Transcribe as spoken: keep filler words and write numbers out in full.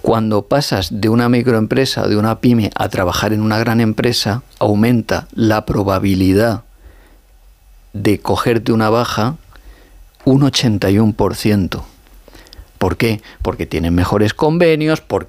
Cuando pasas de una microempresa o de una pyme a trabajar en una gran empresa, aumenta la probabilidad de cogerte una baja un ochenta y uno por ciento. ¿Por qué? Porque tienen mejores convenios, porque